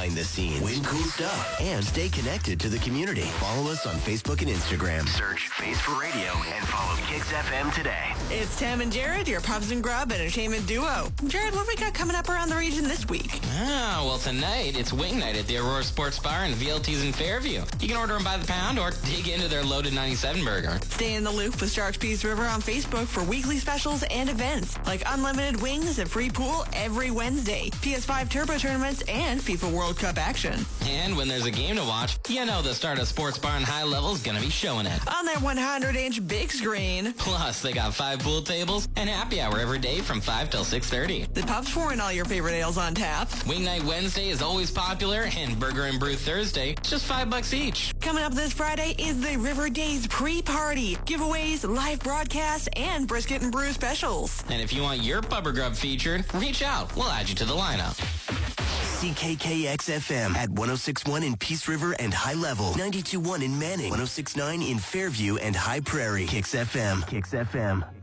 behind the scenes, win cool stuff, and stay connected to the community. Follow us on Facebook and Instagram. Search Face for Radio and follow Kicks FM today. It's Tam and Jared, your Pubs and Grub entertainment duo. Jared, what have we got coming up around the region this week? Well, tonight it's wing night at the Aurora Sports Bar and VLT's in Fairview. You can order them by the pound or dig into their loaded 97 burger. Stay in the loop with Sharks Peace River on Facebook for weekly specials and events like unlimited wings and free pool every Wednesday, PS5 Turbo tournaments, and FIFA World Cup action. And when there's a game to watch, you know the Stardust Sports Bar and High Level is going to be showing it. On their 100-inch big screen. Plus, they got 5 pool tables and happy hour every day from 5 till 6:30. The pub's pouring all your favorite ales on tap. Wing Night Wednesday is always popular, and Burger and Brew Thursday, just $5 each. Coming up this Friday is the River Days pre-party. Giveaways, live broadcasts, and brisket and brew specials. And if you want your pub or grub featured, reach out. We'll add you to the lineup. CKKX-FM at 106.1 in Peace River and High Level, 92.1 in Manning, 106.9 in Fairview and High Prairie. Kicks FM. Kicks FM.